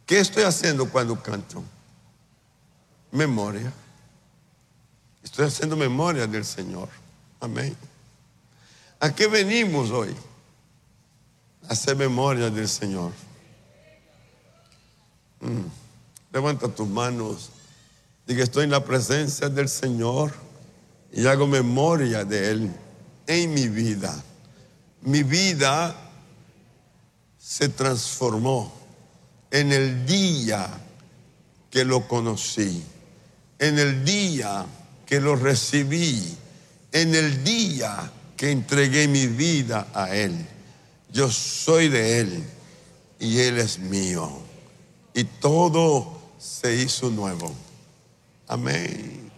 ¿Qué estoy haciendo cuando canto? Memoria. Estoy haciendo memoria del Señor. Amén. ¿A qué venimos hoy? A hacer memoria del Señor. Levanta tus manos. Diga, estoy en la presencia del Señor y hago memoria de Él en mi vida. Mi vida se transformó en el día que lo conocí, en el día que lo recibí, en el día que entregué mi vida a Él. Yo soy de Él y Él es mío. Y todo se hizo nuevo. Amén.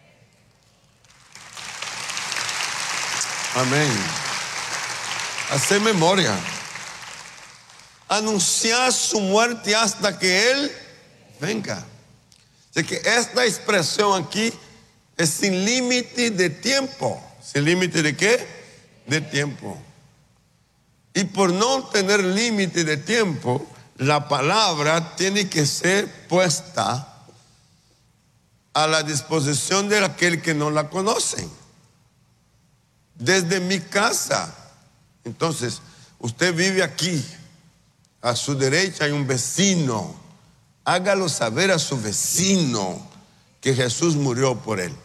Amén. Hacer memoria. Anunciar su muerte hasta que Él venga. Así que esta expresión aquí es sin límite de tiempo. ¿Sin límite de qué? De tiempo. Y por no tener límite de tiempo, la palabra tiene que ser puesta a la disposición de aquel que no la conoce. Desde mi casa. Entonces, usted vive aquí. A su derecha hay un vecino. Hágalo saber a su vecino que Jesús murió por él.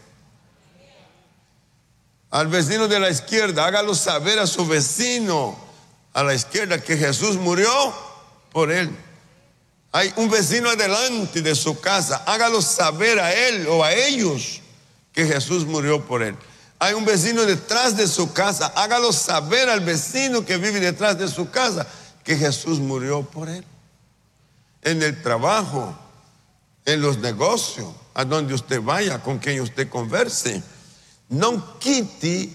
Al vecino de la izquierda, hágalo saber a su vecino a la izquierda que Jesús murió por él. Hay un vecino adelante de su casa, hágalo saber a él o a ellos que Jesús murió por él. Hay un vecino detrás de su casa, hágalo saber al vecino que vive detrás de su casa que Jesús murió por él. En el trabajo, en los negocios, a donde usted vaya, con quien usted converse, no quite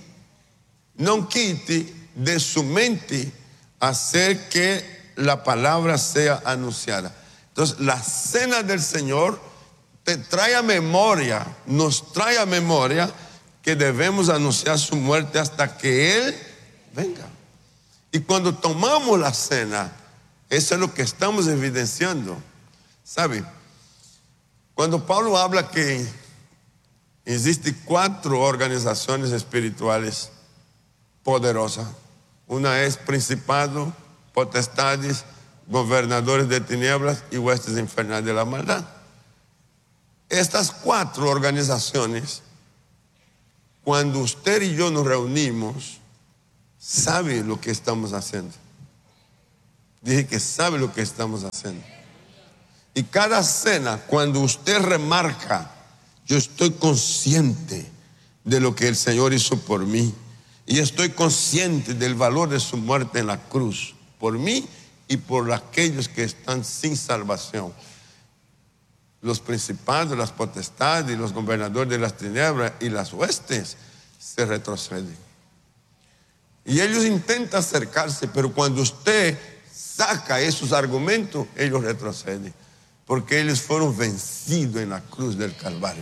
de su mente hacer que la palabra sea anunciada. Entonces, la cena del Señor te trae a memoria, nos trae a memoria que debemos anunciar su muerte hasta que Él venga. Y cuando tomamos la cena, eso es lo que estamos evidenciando. ¿Sabe? Cuando Pablo habla que existen 4 organizaciones espirituales poderosas. Una es principado, potestades, gobernadores de tinieblas y huestes infernales de la maldad. Estas 4 organizaciones, cuando usted y yo nos reunimos, sabe lo que estamos haciendo. Dije que sabe lo que estamos haciendo. Y cada cena, cuando usted remarca, yo estoy consciente de lo que el Señor hizo por mí. Y estoy consciente del valor de su muerte en la cruz, por mí y por aquellos que están sin salvación. Los principados, las potestades, los gobernadores de las tinieblas y las huestes se retroceden. Y ellos intentan acercarse, pero cuando usted saca esos argumentos, ellos retroceden, porque ellos fueron vencidos en la cruz del Calvario.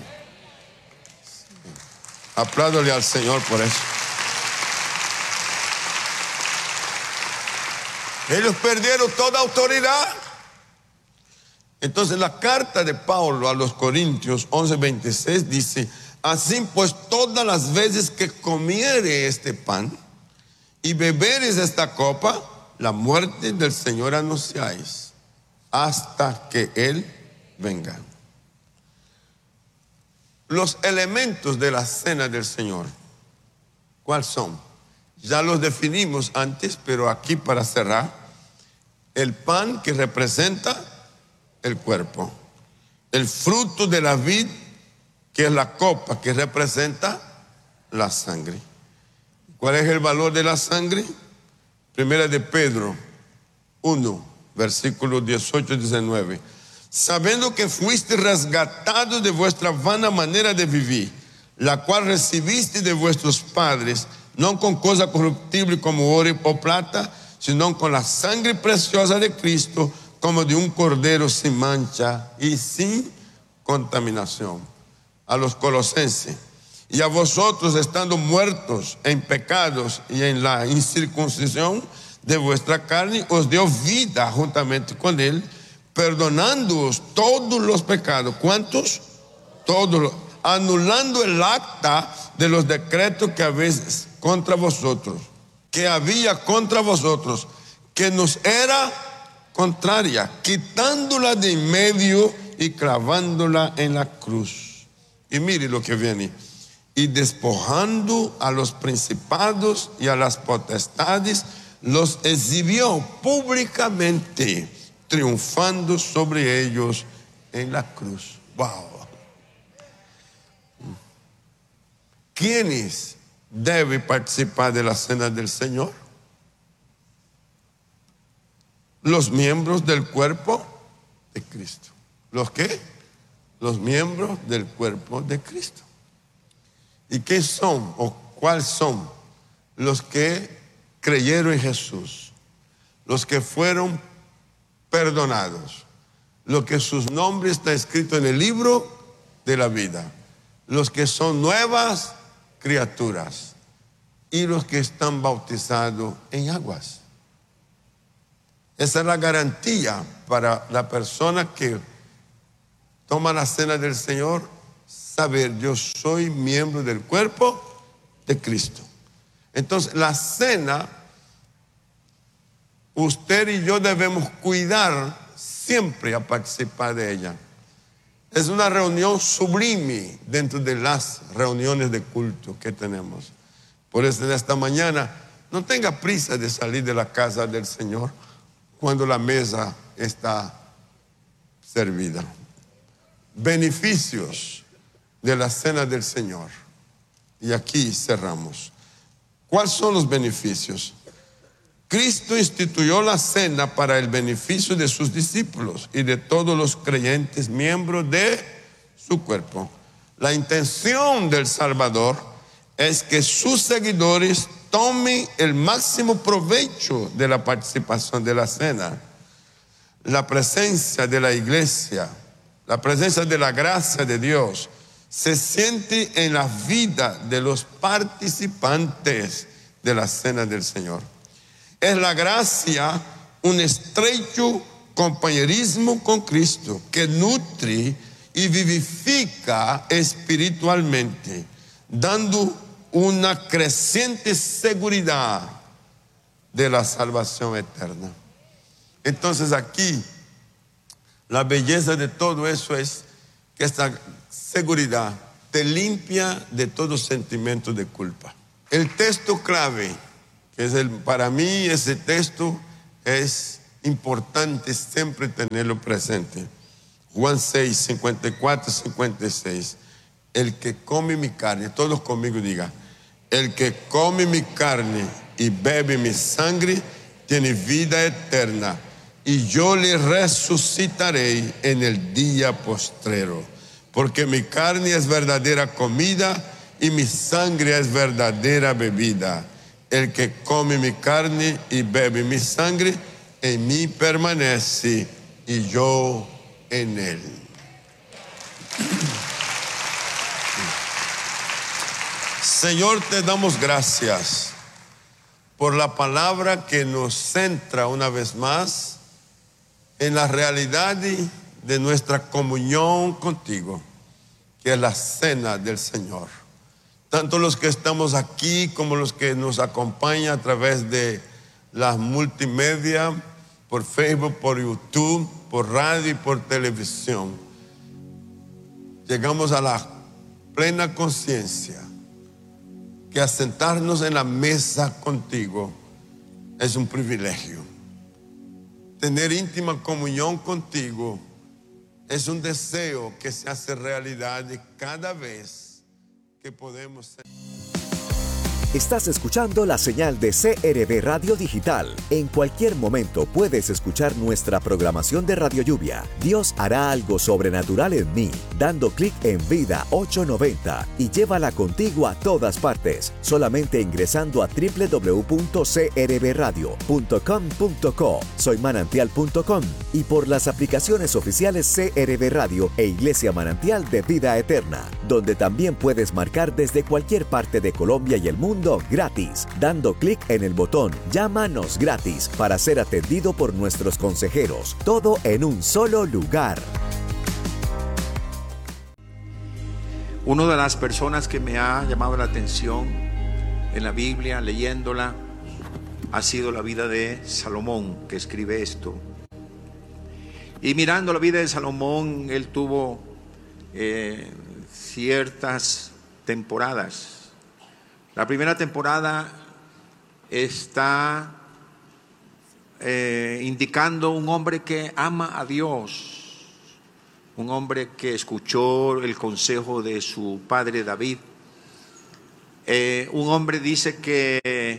Apláudole al Señor por eso. Ellos perdieron toda autoridad. Entonces la carta de Pablo a los Corintios 11:26 dice: así pues, todas las veces que comiere este pan y beberes esta copa, la muerte del Señor anunciáis hasta que Él venga. Los elementos de la cena del Señor, ¿cuáles son? Ya los definimos antes, pero aquí para cerrar: el pan, que representa el cuerpo; el fruto de la vid, que es la copa, que representa la sangre. ¿Cuál es el valor de la sangre? Primera de Pedro 1, versículos 18 y 19. Sabiendo que fuiste resgatados de vuestra vana manera de vivir, la cual recibiste de vuestros padres, no con cosa corruptible como oro o plata, sino con la sangre preciosa de Cristo, como de un cordero sin mancha y sin contaminación. A los colosenses: y a vosotros, estando muertos en pecados y en la incircuncisión de vuestra carne, os dio vida juntamente con Él, perdonándoos todos los pecados. ¿Cuántos? Todos. Anulando el acta de los decretos que habéis contra vosotros, que había contra vosotros, que nos era contraria, quitándola de en medio y clavándola en la cruz. Y mire lo que viene. Y despojando a los principados y a las potestades, los exhibió públicamente, triunfando sobre ellos en la cruz. Wow. ¿Quiénes deben participar de la cena del Señor? Los miembros del cuerpo de Cristo. ¿Los qué? Los miembros del cuerpo de Cristo. ¿Y qué son o cuáles son? Los que creyeron en Jesús, los que fueron perdonados, los que sus nombres están escritos en el libro de la vida, los que son nuevas criaturas y los que están bautizados en aguas. Esa es la garantía para la persona que toma la cena del Señor, saber: yo soy miembro del cuerpo de Cristo. Entonces, la cena, usted y yo debemos cuidar siempre a participar de ella. Es una reunión sublime dentro de las reuniones de culto que tenemos. Por eso en esta mañana no tenga prisa de salir de la casa del Señor cuando la mesa está servida. Beneficios de la cena del Señor. Y aquí cerramos. ¿Cuáles son los beneficios? Cristo instituyó la cena para el beneficio de sus discípulos y de todos los creyentes miembros de su cuerpo. La intención del Salvador es que sus seguidores tomen el máximo provecho de la participación de la cena. La presencia de la iglesia, la presencia de la gracia de Dios se siente en la vida de los participantes de la cena del Señor. Es la gracia un estrecho compañerismo con Cristo que nutre y vivifica espiritualmente, dando una creciente seguridad de la salvación eterna. Entonces aquí la belleza de todo eso es que esta seguridad te limpia de todo sentimiento de culpa. El texto clave, que es para mí ese texto es importante siempre tenerlo presente. Juan 6, 54, 56. El que come mi carne, todos conmigo digan: el que come mi carne y bebe mi sangre tiene vida eterna, y yo le resucitaré en el día postrero. Porque mi carne es verdadera comida y mi sangre es verdadera bebida. El que come mi carne y bebe mi sangre, en mí permanece y yo en él. Señor, te damos gracias por la palabra que nos centra una vez más en la realidad de nuestra comunión contigo, que es la cena del Señor. Tanto los que estamos aquí como los que nos acompañan a través de las multimedia, por Facebook, por YouTube, por radio y por televisión. Llegamos a la plena conciencia que asentarnos en la mesa contigo es un privilegio. Tener íntima comunión contigo es un deseo que se hace realidad cada vez que podemos ser. Estás escuchando la señal de CRB Radio Digital. En cualquier momento puedes escuchar nuestra programación de Radio Lluvia. Dios hará algo sobrenatural en mí, dando clic en Vida 890 y llévala contigo a todas partes, solamente ingresando a www.crbradio.com.co, soymanantial.com y por las aplicaciones oficiales CRB Radio e Iglesia Manantial de Vida Eterna, donde también puedes marcar desde cualquier parte de Colombia y el mundo mundo gratis, dando clic en el botón Llámanos gratis para ser atendido por nuestros consejeros, todo en un solo lugar. Una de las personas que me ha llamado la atención en la Biblia, leyéndola, ha sido la vida de Salomón, que escribe esto. Y mirando la vida de Salomón, él tuvo ciertas temporadas. La primera temporada está indicando un hombre que ama a Dios, un hombre que escuchó el consejo de su padre David. Un hombre dice que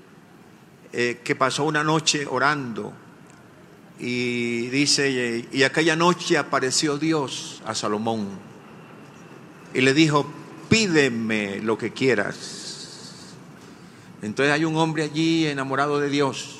pasó una noche orando y dice, y aquella noche apareció Dios a Salomón y le dijo: pídeme lo que quieras. Entonces hay un hombre allí enamorado de Dios.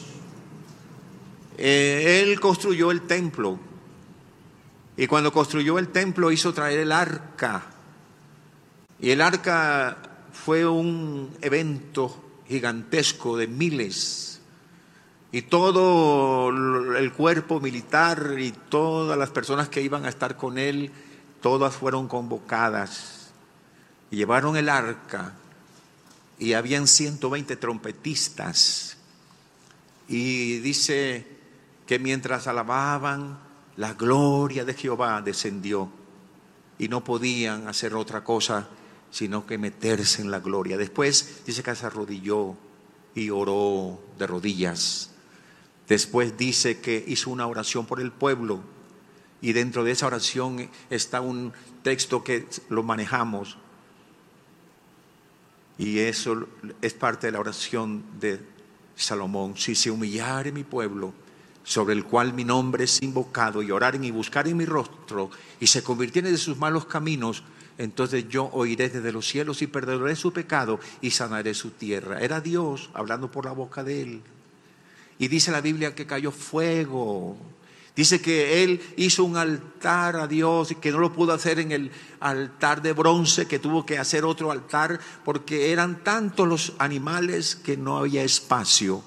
Él construyó el templo, y cuando construyó el templo hizo traer el arca, y el arca fue un evento gigantesco de miles, y todo el cuerpo militar y todas las personas que iban a estar con él, todas fueron convocadas y llevaron el arca, y habían 120 trompetistas, y dice que mientras alababan, la gloria de Jehová descendió y no podían hacer otra cosa sino que meterse en la gloria. Después dice que se arrodilló y oró de rodillas. Después dice que hizo una oración por el pueblo, y dentro de esa oración está un texto que lo manejamos, y eso es parte de la oración de Salomón: si se humillare mi pueblo, sobre el cual mi nombre es invocado, y oraren y buscaren mi rostro, y se convirtieren de sus malos caminos, entonces yo oiré desde los cielos y perdonaré su pecado y sanaré su tierra. Era Dios hablando por la boca de él. Y dice la Biblia que cayó fuego. Dice que él hizo un altar a Dios y que no lo pudo hacer en el altar de bronce, que tuvo que hacer otro altar porque eran tantos los animales que no había espacio.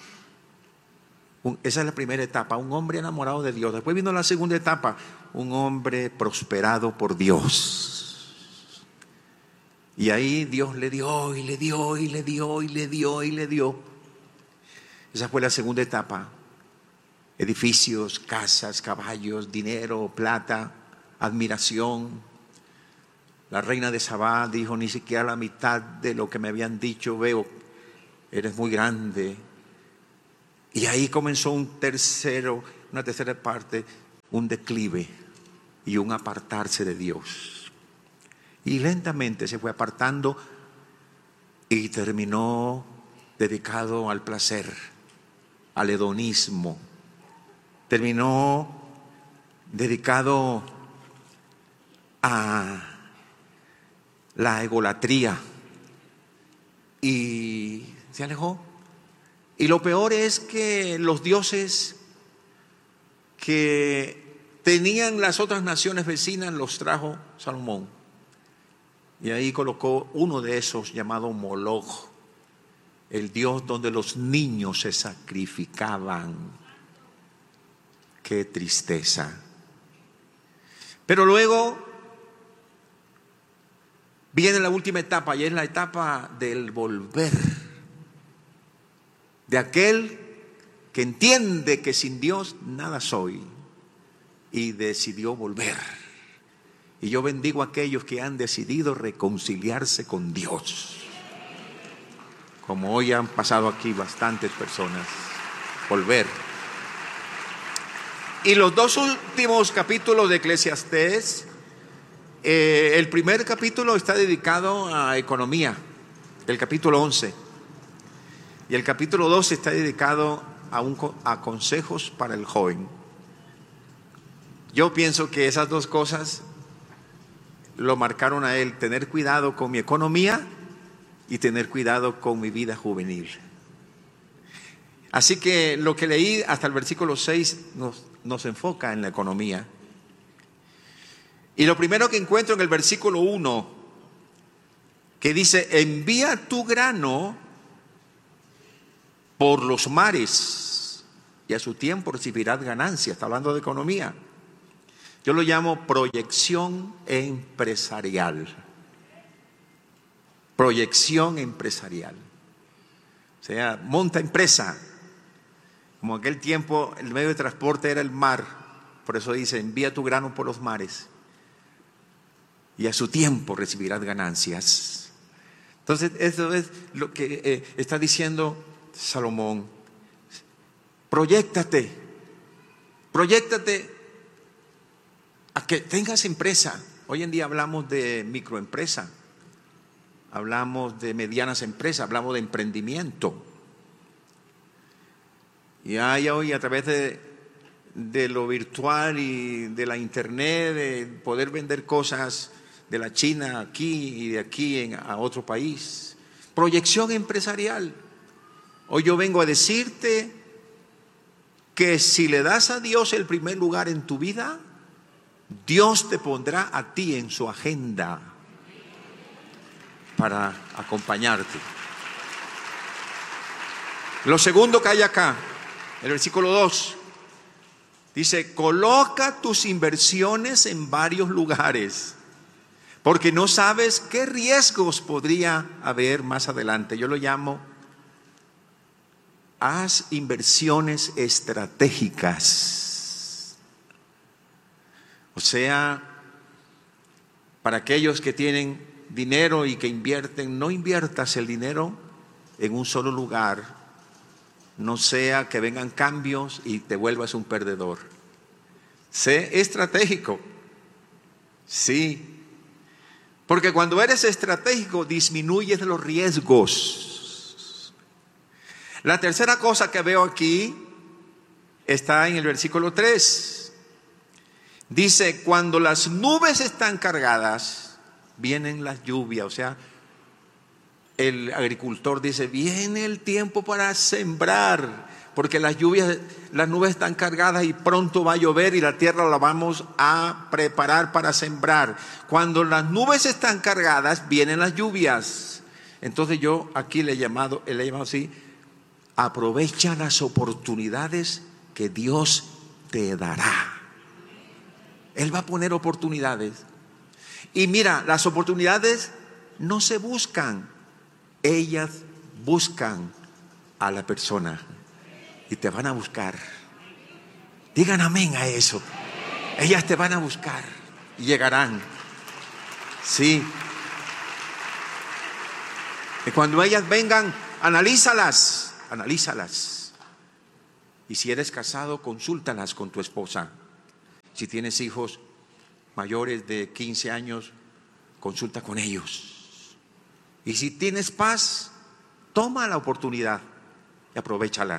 Esa es la primera etapa, un hombre enamorado de Dios. Después vino la segunda etapa, un hombre prosperado por Dios. Y ahí Dios le dio y le dio y le dio y le dio y le dio. Esa fue la segunda etapa. Edificios, casas, caballos, dinero, plata, admiración. La reina de Sabá dijo: ni siquiera la mitad de lo que me habían dicho veo, eres muy grande. Y ahí comenzó una tercera parte, un declive y un apartarse de Dios. Y lentamente se fue apartando y terminó dedicado al placer, al hedonismo. Terminó dedicado a la egolatría y se alejó. Y lo peor es que los dioses que tenían las otras naciones vecinas los trajo Salomón. Y ahí colocó uno de esos llamado Moloch, el dios donde los niños se sacrificaban. Qué tristeza. Pero luego viene la última etapa, y es la etapa del volver. De aquel que entiende que sin Dios nada soy y decidió volver. Y yo bendigo a aquellos que han decidido reconciliarse con Dios, como hoy han pasado aquí bastantes personas. Volver. Y los dos últimos capítulos de Eclesiastés, el primer capítulo está dedicado a economía, el capítulo 11. Y el capítulo 12 está dedicado a consejos para el joven. Yo pienso que esas dos cosas lo marcaron a él: tener cuidado con mi economía y tener cuidado con mi vida juvenil. Así que lo que leí hasta el versículo 6 nos enfoca en la economía. Y lo primero que encuentro en el versículo 1 que dice: envía tu grano por los mares y a su tiempo recibirás ganancias. Está hablando de economía. Yo lo llamo proyección empresarial. Proyección empresarial. O sea, monta empresa. Como en aquel tiempo el medio de transporte era el mar, por eso dice: envía tu grano por los mares y a su tiempo recibirás ganancias. Entonces, eso es lo que está diciendo Salomón. Proyéctate a que tengas empresa. Hoy en día hablamos de microempresa, hablamos de medianas empresas, hablamos de emprendimiento. Y hay hoy, a través de lo virtual y de la internet, de poder vender cosas de la China aquí y de aquí a otro país. Proyección empresarial. Hoy yo vengo a decirte que si le das a Dios el primer lugar en tu vida, Dios te pondrá a ti en su agenda para acompañarte. Lo segundo que hay acá, el versículo 2, dice: coloca tus inversiones en varios lugares, porque no sabes qué riesgos podría haber más adelante. Yo lo llamo: haz inversiones estratégicas. O sea, para aquellos que tienen dinero y que invierten, no inviertas el dinero en un solo lugar, no sea que vengan cambios y te vuelvas un perdedor. Sé estratégico, sí, porque cuando eres estratégico disminuyes los riesgos. La tercera cosa que veo aquí está en el versículo 3. Dice: cuando las nubes están cargadas, vienen las lluvias. O sea, el agricultor dice: viene el tiempo para sembrar, porque las nubes están cargadas y pronto va a llover y la tierra la vamos a preparar para sembrar. Cuando las nubes están cargadas, vienen las lluvias. Entonces yo aquí le he llamado así: aprovecha las oportunidades que Dios te dará. Él va a poner oportunidades. Y mira, las oportunidades no se buscan, ellas buscan a la persona y te van a buscar. Digan amén a eso. Ellas te van a buscar y llegarán. Sí. Y cuando ellas vengan, analízalas. Y si eres casado, consúltalas con tu esposa. Si tienes hijos mayores de 15 años, consulta con ellos. Y si tienes paz, toma la oportunidad y aprovéchala.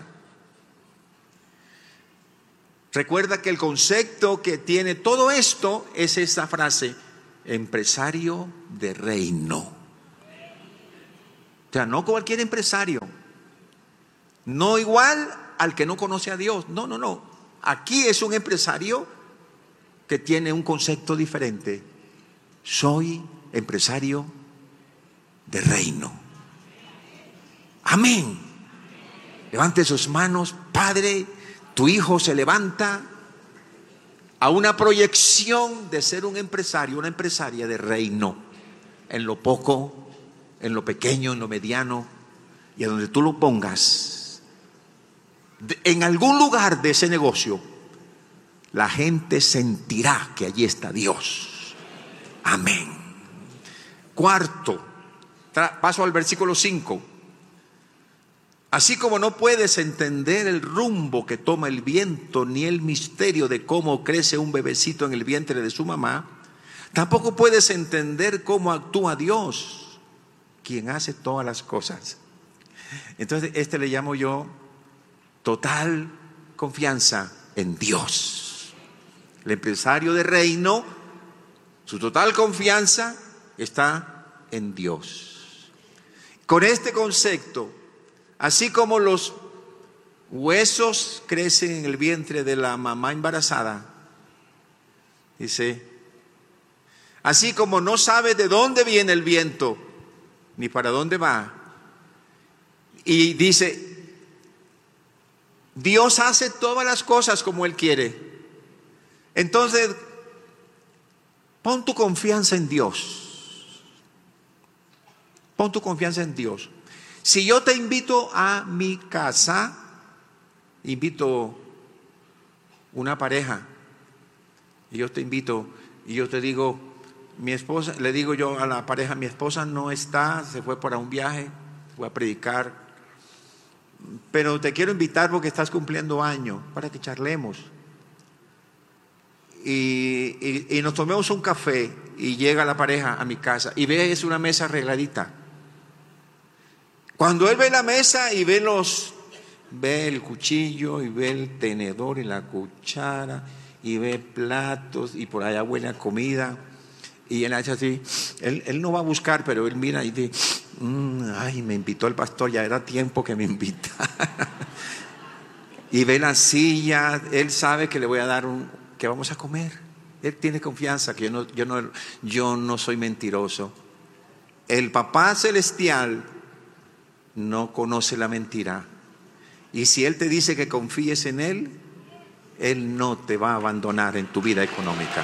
Recuerda que el concepto que tiene todo esto es esa frase: empresario de reino. O sea, no cualquier empresario, no igual al que no conoce a Dios. No. Aquí es un empresario que tiene un concepto diferente. Soy empresario de reino. Amén. Levante sus manos. Padre, tu hijo se levanta a una proyección de ser un empresario, una empresaria de reino, en lo poco, en lo pequeño, en lo mediano, y a donde tú lo pongas, en algún lugar de ese negocio, la gente sentirá que allí está Dios. Amén. Cuarto, paso al versículo 5. Así como no puedes entender el rumbo que toma el viento, ni el misterio de cómo crece un bebecito en el vientre de su mamá, tampoco puedes entender cómo actúa Dios, quien hace todas las cosas. Entonces, le llamo yo total confianza en Dios. El empresario de reino, su total confianza está en Dios. Con este concepto, así como los huesos crecen en el vientre de la mamá embarazada, dice, así como no sabe de dónde viene el viento, ni para dónde va. Y dice, Dios hace todas las cosas como Él quiere. Entonces, pon tu confianza en Dios. Pon tu confianza en Dios. Si yo te invito a mi casa, invito una pareja, y yo te invito, y yo te digo, mi esposa, le digo yo a la pareja, mi esposa no está, se fue para un viaje, fue a predicar, pero te quiero invitar porque estás cumpliendo años, para que charlemos. Y nos tomemos un café, y llega la pareja a mi casa, y ve, es una mesa arregladita. Cuando él ve la mesa y ve el cuchillo, y ve el tenedor y la cuchara, y ve platos, y por allá huele a comida, y él hace así, él no va a buscar, pero él mira y dice, ay, me invitó el pastor, ya era tiempo que me invitara. Y ve la silla, él sabe que le voy a dar que vamos a comer. Él tiene confianza que yo no soy mentiroso. El Papá Celestial no conoce la mentira. Y si Él te dice que confíes en Él, Él no te va a abandonar en tu vida económica.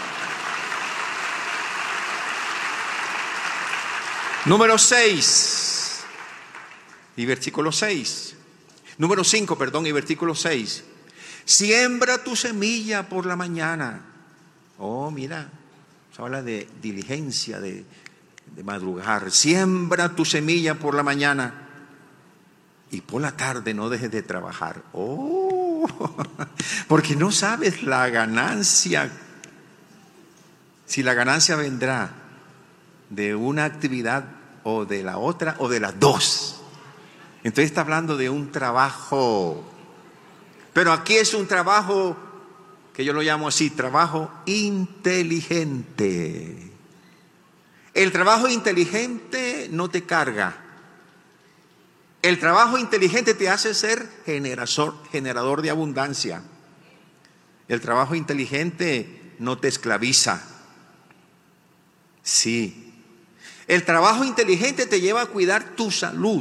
Número 6 y versículo 6. Número 5, perdón, y versículo 6. Siembra tu semilla por la mañana. Oh, mira, se habla de diligencia, de madrugar. Siembra tu semilla por la mañana y por la tarde no dejes de trabajar. Oh, porque no sabes la ganancia. Si la ganancia vendrá de una actividad o de la otra o de las dos. Entonces está hablando de un trabajo. Pero aquí es un trabajo que yo lo llamo así, trabajo inteligente. El trabajo inteligente no te carga. El trabajo inteligente te hace ser generador de abundancia. El trabajo inteligente no te esclaviza. Sí. El trabajo inteligente te lleva a cuidar tu salud.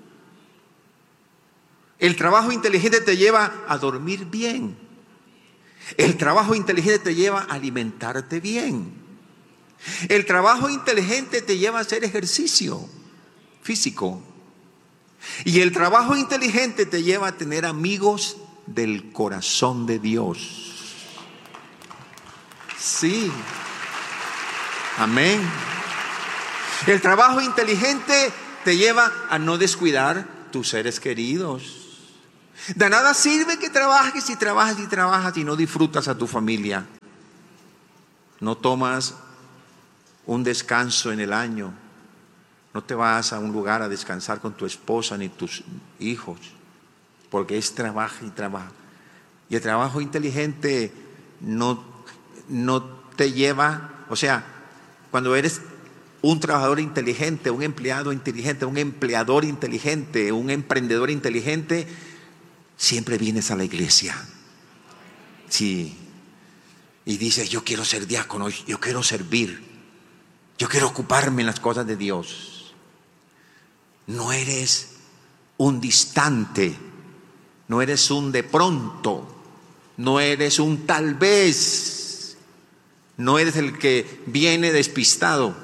El trabajo inteligente te lleva a dormir bien. El trabajo inteligente te lleva a alimentarte bien. El trabajo inteligente te lleva a hacer ejercicio físico. Y el trabajo inteligente te lleva a tener amigos del corazón de Dios. Sí. Amén. El trabajo inteligente te lleva a no descuidar tus seres queridos. De nada sirve que trabajes y trabajas y trabajas y no disfrutas a tu familia. No tomas un descanso en el año. No te vas a un lugar a descansar con tu esposa ni tus hijos, porque es trabajo y trabajo. Y el trabajo inteligente no te lleva, o sea, cuando eres un trabajador inteligente, un empleado inteligente, un empleador inteligente, un emprendedor inteligente, siempre vienes a la iglesia. Sí. Y dices, yo quiero ser diácono, yo quiero servir, yo quiero ocuparme en las cosas de Dios. No eres un distante, no eres un de pronto, no eres un tal vez, no eres el que viene despistado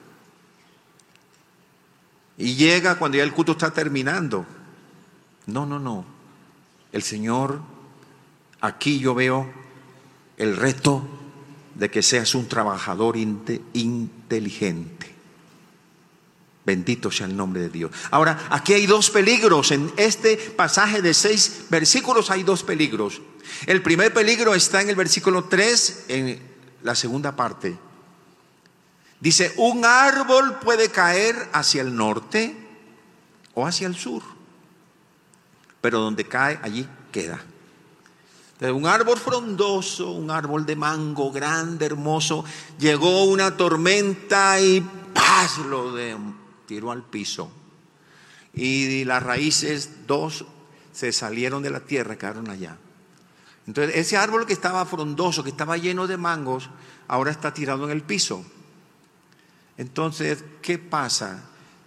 y llega cuando ya el culto está terminando. No. El Señor, aquí yo veo el reto de que seas un trabajador inteligente. Bendito sea el nombre de Dios. Ahora, aquí hay dos peligros. En este pasaje de 6 versículos hay dos peligros. El primer peligro está en el versículo 3, en la segunda parte. Dice, un árbol puede caer hacia el norte o hacia el sur, pero donde cae, allí queda. Entonces, un árbol frondoso, un árbol de mango grande, hermoso, llegó una tormenta y ¡paz! Lo tiró al piso. Y las raíces, 2 se salieron de la tierra, quedaron allá. Entonces, ese árbol que estaba frondoso, que estaba lleno de mangos, ahora está tirado en el piso. Entonces, ¿qué pasa?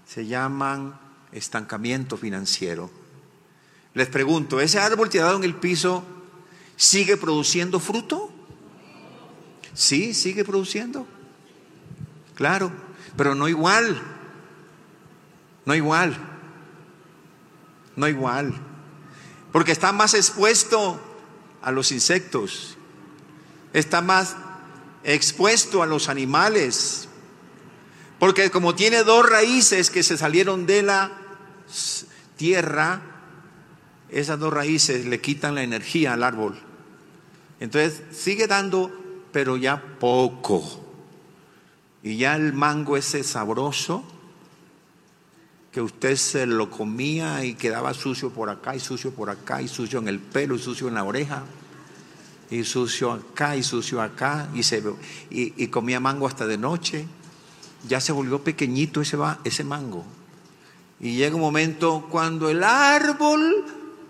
se llaman estancamiento financiero. Les pregunto, ¿ese árbol tirado en el piso sigue produciendo fruto? Sí, sigue produciendo. Claro, pero no igual. No igual. No igual. Porque está más expuesto a los insectos. Está más expuesto a los animales. Porque como tiene dos raíces que se salieron de la tierra, esas dos raíces le quitan la energía al árbol. Entonces sigue dando, pero ya poco. Y ya el mango ese sabroso, que usted se lo comía y quedaba sucio por acá y sucio por acá y sucio en el pelo y sucio en la oreja y sucio acá y sucio acá y comía mango hasta de noche. Ya se volvió pequeñito ese mango. Y llega un momento cuando el árbol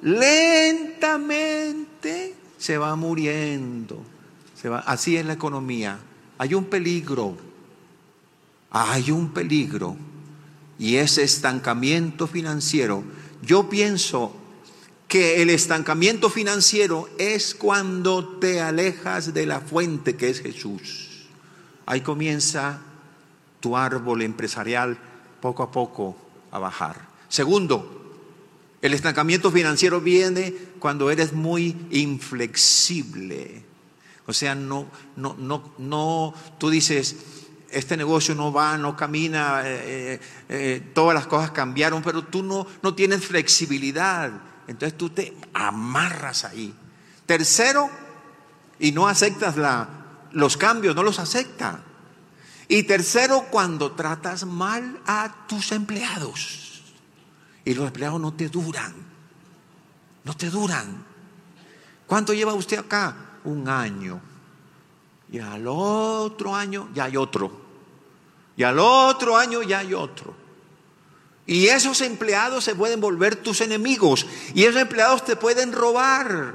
lentamente se va muriendo. Así es la economía. Hay un peligro. Hay un peligro. Y ese estancamiento financiero. Yo pienso que el estancamiento financiero es cuando te alejas de la fuente que es Jesús. Ahí comienza tu árbol empresarial poco a poco a bajar. Segundo, el estancamiento financiero viene cuando eres muy inflexible. O sea, no, tú dices, este negocio no va, no camina, todas las cosas cambiaron, pero tú no tienes flexibilidad. Entonces tú te amarras ahí. Tercero, y no aceptas los cambios, no los aceptas. Y tercero, cuando tratas mal a tus empleados. Y los empleados no te duran. No te duran. ¿Cuánto lleva usted acá? 1 año. Y al otro año ya hay otro. Y al otro año ya hay otro. Y esos empleados se pueden volver tus enemigos. Y esos empleados te pueden robar.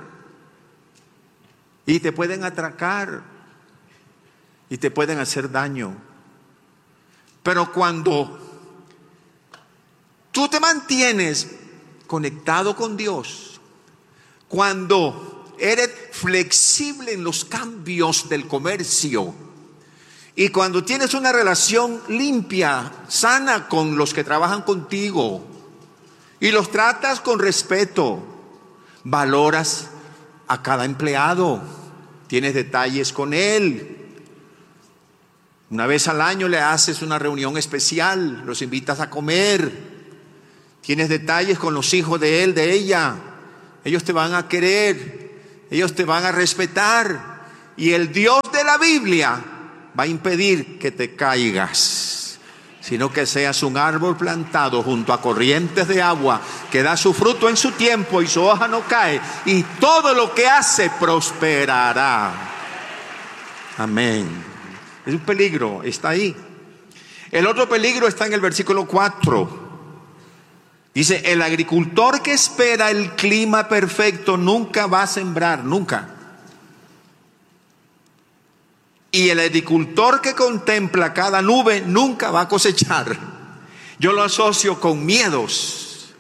Y te pueden atracar. Y te pueden hacer daño. Pero cuando tú te mantienes conectado con Dios, cuando eres flexible en los cambios del comercio y cuando tienes una relación limpia, sana con los que trabajan contigo y los tratas con respeto, valoras a cada empleado, tienes detalles con él. Una vez al año le haces una reunión especial, los invitas a comer, tienes detalles con los hijos de él, de ella. Ellos te van a querer, ellos te van a respetar. Y el Dios de la Biblia va a impedir que te caigas, sino que seas un árbol plantado junto a corrientes de agua, que da su fruto en su tiempo y su hoja no cae, y todo lo que hace prosperará. Amén. Es un peligro, está ahí. El otro peligro está en el versículo 4. Dice, el agricultor que espera el clima perfecto nunca va a sembrar, nunca. Y el agricultor que contempla cada nube nunca va a cosechar. Yo lo asocio con miedos.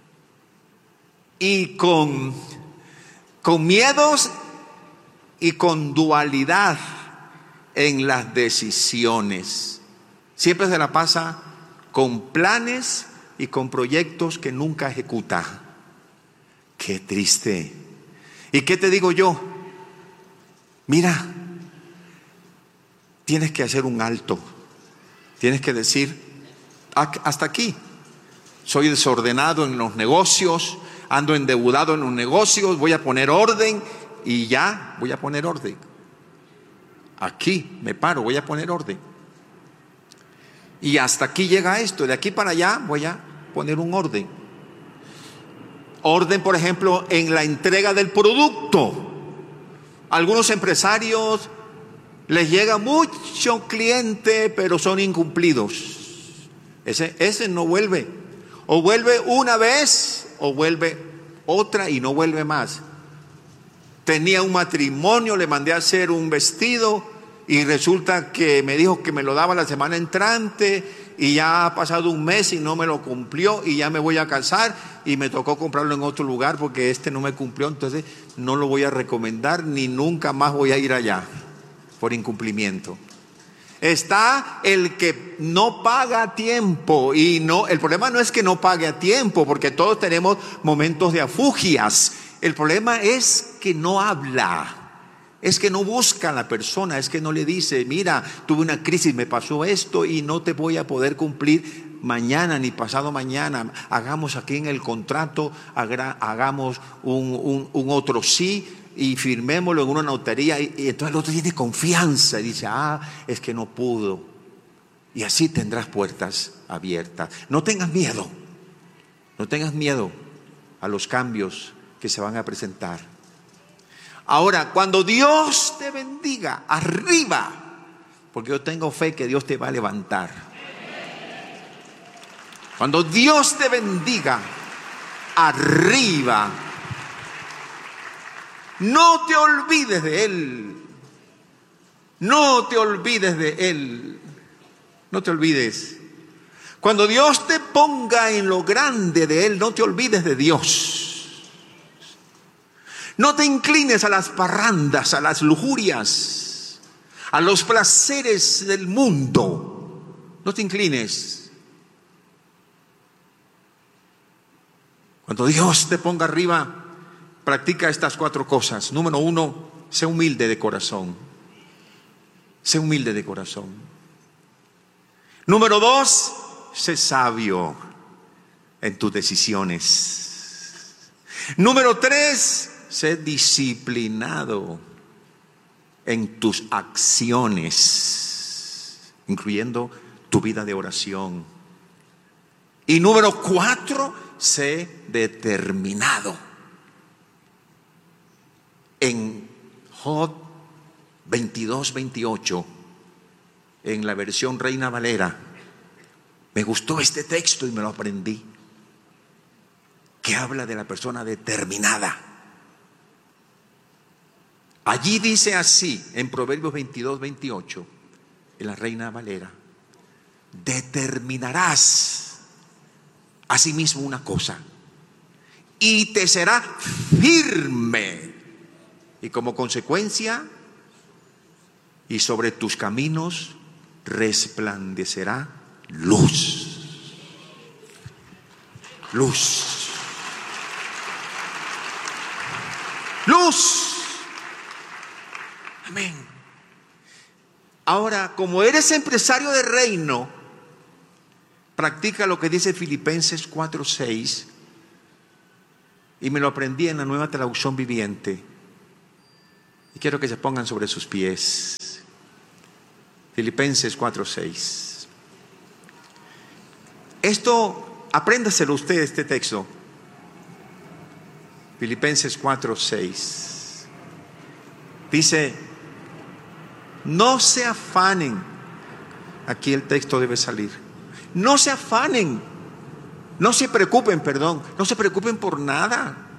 Y con miedos y con dualidad en las decisiones. Siempre se la pasa con planes y con proyectos que nunca ejecuta. Qué triste. ¿Y qué te digo yo? Mira, tienes que hacer un alto. Tienes que decir, hasta aquí. Soy desordenado en los negocios, ando endeudado en los negocios, voy a poner orden y ya voy a poner orden. Aquí me paro, voy a poner orden. Y hasta aquí llega esto, de aquí para allá voy a poner un orden. Orden, por ejemplo, en la entrega del producto. Algunos empresarios les llega mucho cliente, pero son incumplidos. Ese no vuelve. O vuelve una vez, o vuelve otra y no vuelve más. Tenía un matrimonio, le mandé a hacer un vestido y resulta que me dijo que me lo daba la semana entrante y ya ha pasado un mes y no me lo cumplió y ya me voy a casar y me tocó comprarlo en otro lugar porque este no me cumplió, entonces no lo voy a recomendar ni nunca más voy a ir allá por incumplimiento. Está el que no paga a tiempo y no, el problema no es que no pague a tiempo, porque todos tenemos momentos de afugias. El problema es que no habla, es que no busca a la persona, es que no le dice, mira, tuve una crisis, me pasó esto y no te voy a poder cumplir mañana ni pasado mañana. Hagamos aquí en el contrato, hagamos un otro sí y firmémoslo en una notaría, y entonces el otro tiene confianza y dice, es que no pudo, y así tendrás puertas abiertas. No tengas miedo a los cambios que se van a presentar. Ahora, cuando Dios te bendiga, arriba, porque yo tengo fe que Dios te va a levantar. Cuando Dios te bendiga, arriba, no te olvides de Él. No te olvides de Él. No te olvides. Cuando Dios te ponga en lo grande de Él, no te olvides de Dios. No te inclines a las parrandas, a las lujurias, a los placeres del mundo. No te inclines. Cuando Dios te ponga arriba, practica estas 4 cosas. Número 1, sé humilde de corazón. Sé humilde de corazón. Número 2, sé sabio en tus decisiones. Número 3, sé disciplinado en tus acciones, incluyendo tu vida de oración. Y número 4, sé determinado. En Job 22:28, en la versión Reina Valera, me gustó este texto y me lo aprendí, que habla de la persona determinada. Allí dice así, en Proverbios 22:28, en la Reina Valera: determinarás asimismo una cosa y te será firme. Y como consecuencia, y sobre tus caminos resplandecerá luz. Luz. Luz. Amén. Ahora, como eres empresario de reino, practica lo que dice Filipenses 4:6, y me lo aprendí en la Nueva Traducción Viviente. Y quiero que se pongan sobre sus pies. Filipenses 4:6. Esto, apréndaselo usted, este texto. Filipenses 4:6. Dice, no se afanen. Aquí el texto debe salir. No se afanen. No se preocupen por nada.